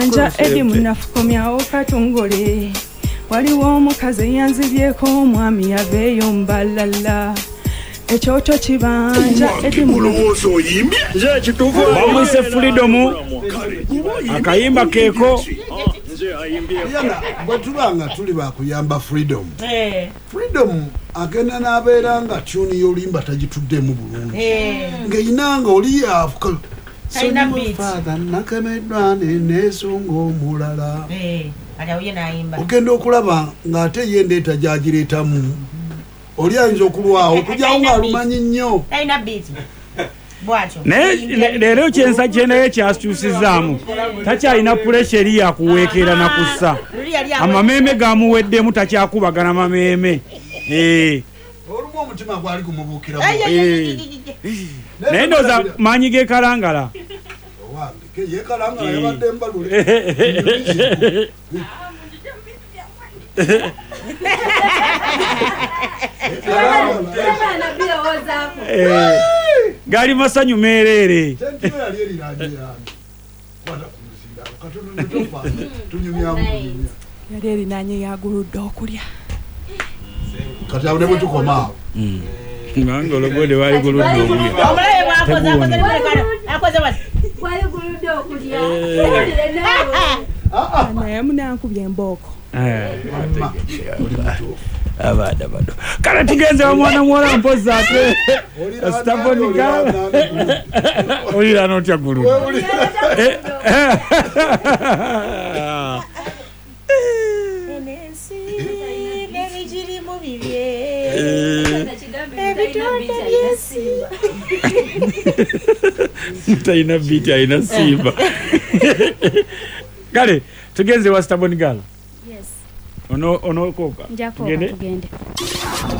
Nja edi munafukomyawo katongole waliwo omukazi yanzibyeko omwami yaveeyo mbalala ekyoto kibanja edi mulowoozo oyimbye nze ekituufu bamwise Freedom akayimba keeko yana bwetubanga tuli bakuyamba Freedom Freedom agenda n'abeera nga tuni y'olimba tagituddemu bulungi ng'eyinanga oli yafuka Father nakemeddwa neneesunga omulala ogenda okulaba ng'ate ye ndeeta gyagireetamu oli ayinza okulwawo okugyawo ng'alumanyi nnyo naye leero kyensa kyenaye kyakyusizaamu takyalina puresha eri yakuweekera na kussa amameeme gamuweddemu takyakubagana mameeme olumu omutima gwali kumubuukira naye ndowooza maanyi g'ekalangala yekalangala yabadde mbalule gali masanyu meerere yali erinanye yaguludde okulya kati awo ne bwe tukomaawo nga ologode wali guludde okulya naye munankubye embooko abaana bano kale tugenze bamwana muwala mpozi ate Staponigal olira notya gulu taina biti aina simba kale tugenze wa Staponigal ono koka tugende